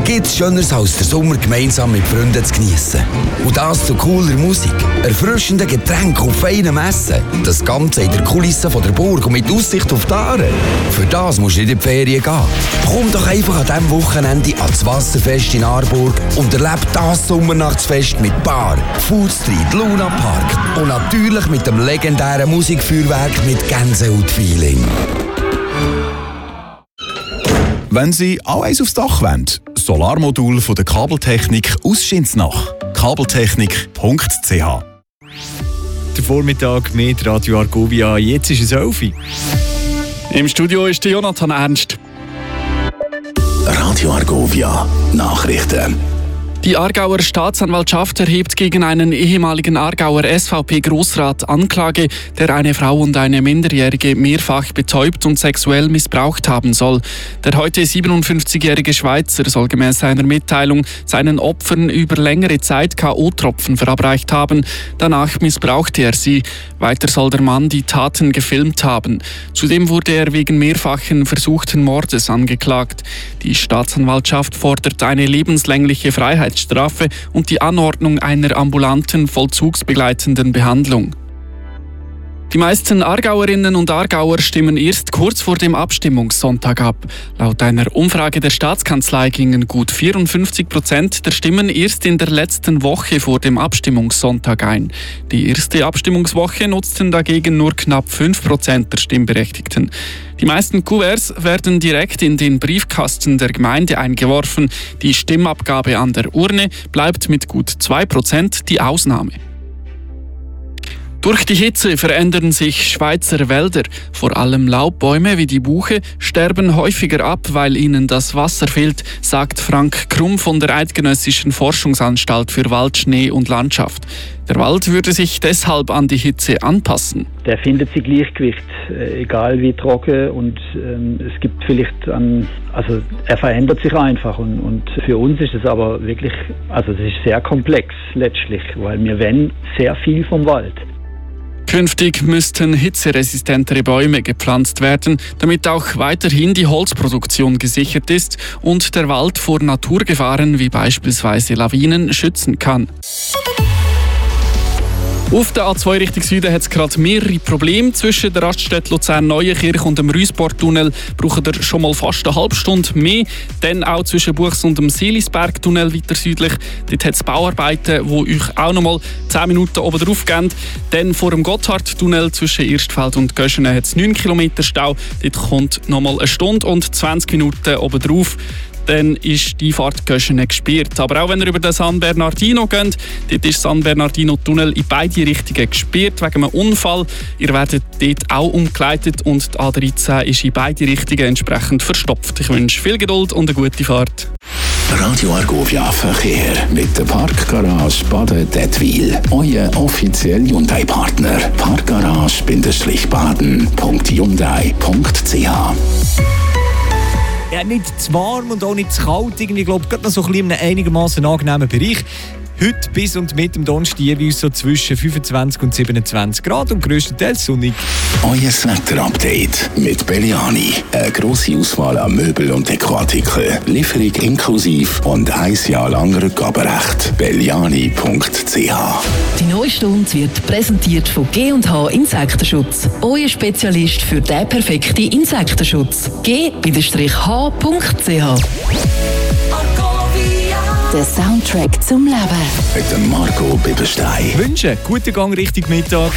gibt's Schöneres als den Sommer gemeinsam mit Freunden zu geniessen. Und das zu cooler Musik, erfrischenden Getränken und feinem Essen. Das Ganze in der Kulisse von der Burg und mit Aussicht auf die Aare. Für das musst du nicht in die Ferien gehen. Komm doch einfach an diesem Wochenende ans Wasserfest in Aarburg und erlebe das Sommernachtsfest mit Bar, Foodstreet, Luna Park und natürlich mit dem legendären Musikfeuerwerk mit Gänsehaut-Feeling. Wenn Sie auch eins aufs Dach wollen, Solarmodul von der Kabeltechnik aus Schinsnach. Kabeltechnik.ch. Der Vormittag mit Radio Argovia. Jetzt ist es 11 Uhr. Im Studio ist der Jonathan Ernst. Radio Argovia Nachrichten. Die Aargauer Staatsanwaltschaft erhebt gegen einen ehemaligen Aargauer SVP-Grossrat Anklage, der eine Frau und eine Minderjährige mehrfach betäubt und sexuell missbraucht haben soll. Der heute 57-jährige Schweizer soll gemäß seiner Mitteilung seinen Opfern über längere Zeit K.O.-Tropfen verabreicht haben. Danach missbrauchte er sie. Weiter soll der Mann die Taten gefilmt haben. Zudem wurde er wegen mehrfachen versuchten Mordes angeklagt. Die Staatsanwaltschaft fordert eine lebenslängliche Freiheitsstrafe und die Anordnung einer ambulanten vollzugsbegleitenden Behandlung. Die meisten Aargauerinnen und Aargauer stimmen erst kurz vor dem Abstimmungssonntag ab. Laut einer Umfrage der Staatskanzlei gingen gut 54% der Stimmen erst in der letzten Woche vor dem Abstimmungssonntag ein. Die erste Abstimmungswoche nutzten dagegen nur knapp 5% der Stimmberechtigten. Die meisten Kuverts werden direkt in den Briefkasten der Gemeinde eingeworfen. Die Stimmabgabe an der Urne bleibt mit gut 2% die Ausnahme. Durch die Hitze verändern sich Schweizer Wälder. Vor allem Laubbäume wie die Buche sterben häufiger ab, weil ihnen das Wasser fehlt, sagt Frank Krumm von der Eidgenössischen Forschungsanstalt für Wald, Schnee und Landschaft. Der Wald würde sich deshalb an die Hitze anpassen. Der findet sein Gleichgewicht, egal wie trocken, und es gibt vielleicht er verändert sich einfach, und für uns ist es aber wirklich, es ist sehr komplex letztlich, weil wir wollen sehr viel vom Wald. Künftig müssten hitzeresistentere Bäume gepflanzt werden, damit auch weiterhin die Holzproduktion gesichert ist und der Wald vor Naturgefahren wie beispielsweise Lawinen schützen kann. Auf der A2 Richtung Süden hat es gerade mehrere Probleme. Zwischen der Raststätte Luzern-Neuenkirch und dem Rüsbortunnel braucht ihr schon mal fast eine halbe Stunde mehr. Dann auch zwischen Buchs und dem Seelisbergtunnel weiter südlich. Dort hat es Bauarbeiten, die euch auch noch mal 10 Minuten oben drauf geben. Dann vor dem Gotthardtunnel zwischen Erstfeld und Göschenen hat es 9 Kilometer Stau. Dort kommt noch mal eine Stunde und 20 Minuten oben drauf. Dann ist die Fahrt Göschenen gesperrt. Aber auch wenn ihr über den San Bernardino geht, dort ist San Bernardino-Tunnel in beide Richtungen gesperrt wegen einem Unfall. Ihr werdet dort auch umgeleitet und die A13 ist in beide Richtungen entsprechend verstopft. Ich wünsche viel Geduld und eine gute Fahrt. Radio Argovia Verkehr mit der Parkgarage Baden-Dettwil. Euer offizieller Hyundai-Partner. Parkgarage-baden.hyundai.ch. Ja, nicht zu warm und auch nicht zu kalt. Ich glaube, gerade noch so ein bisschen in einem einigermaßen angenehmen Bereich. Heute bis und mit dem Donnerstag jeweils so zwischen 25 und 27 Grad und grösstenteils sonnig. Euer Wetter-Update mit Belliani. Eine grosse Auswahl an Möbel- und Dekoartikeln. Lieferung inklusive und 1 Jahr lang Rückgaberecht. Belliani.ch. Die neue Stunde wird präsentiert von G&H Insektenschutz. Euer Spezialist für den perfekten Insektenschutz. G-H.ch. Der Soundtrack zum Leben. Mit dem Marco Bibberstein. Wünsche guten Gang Richtung Mittag.